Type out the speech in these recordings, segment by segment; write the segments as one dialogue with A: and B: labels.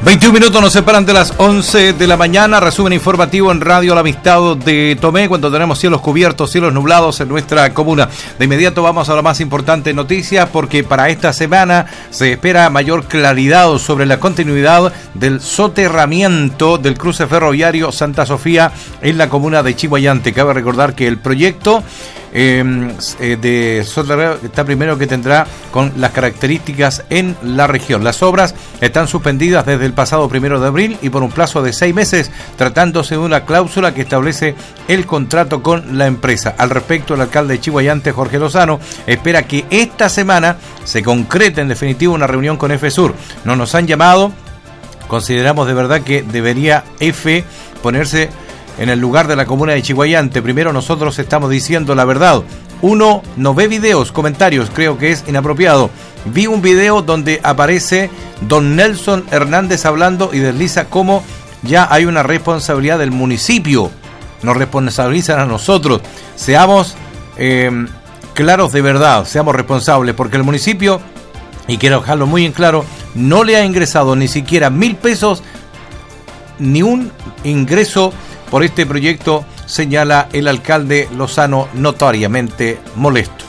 A: 21 minutos nos separan de las 11 de la mañana. Resumen informativo en Radio La Amistad de Tomé, cuando tenemos cielos cubiertos, cielos nublados en nuestra comuna. De inmediato vamos a la más importante noticia, porque para esta semana se espera mayor claridad sobre la continuidad del soterramiento del cruce ferroviario Santa Sofía en la comuna de Chiguayante. Cabe recordar que el proyecto de soterramiento está primero que tendrá con las características en la región. Las obras están suspendidas desde el pasado 1 de abril y por un plazo de 6 meses, tratándose de una cláusula que establece el contrato con la empresa. Al respecto, el alcalde de Chiguayante, Jorge Lozano, espera que esta semana se concrete en definitiva una reunión con FSUR. No nos han llamado, consideramos de verdad que debería EFE ponerse en el lugar de la comuna de Chiguayante. Primero, nosotros estamos diciendo la verdad. Uno no ve videos, comentarios, creo que es inapropiado. Vi un video donde aparece don Nelson Hernández hablando y desliza cómo ya hay una responsabilidad del municipio. Nos responsabilizan a nosotros. Seamos claros de verdad, seamos responsables, porque el municipio, y quiero dejarlo muy en claro, no le ha ingresado ni siquiera 1.000 pesos, ni un ingreso por este proyecto, señala el alcalde Lozano, notoriamente molesto.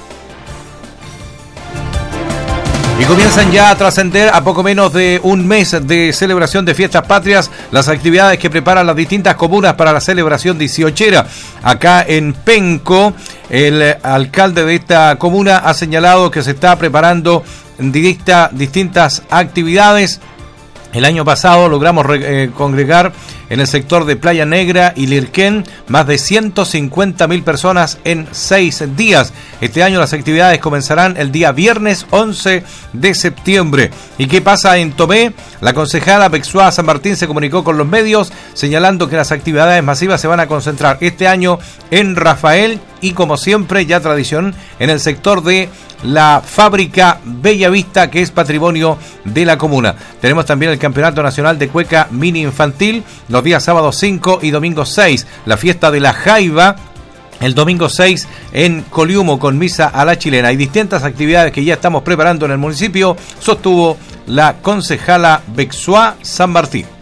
A: Y comienzan ya a trascender, a poco menos de un mes de celebración de fiestas patrias, las actividades que preparan las distintas comunas para la celebración 18era. Acá en Penco, el alcalde de esta comuna ha señalado que se está preparando distintas actividades. El año pasado logramos congregar en el sector de Playa Negra y Lirquén más de 150.000 personas en 6 días. Este año las actividades comenzarán el día viernes 11 de septiembre. ¿Y qué pasa en Tomé? La concejala Bexua San Martín se comunicó con los medios señalando que las actividades masivas se van a concentrar este año en Rafael y, como siempre, ya tradición, en el sector de la fábrica Bellavista, que es patrimonio de la comuna. Tenemos también el Campeonato Nacional de Cueca Mini Infantil los días sábados 5 y domingo 6, la fiesta de la Jaiba el domingo 6 en Coliumo con misa a la chilena. Hay distintas actividades que ya estamos preparando en el municipio, sostuvo la concejala Bexua San Martín.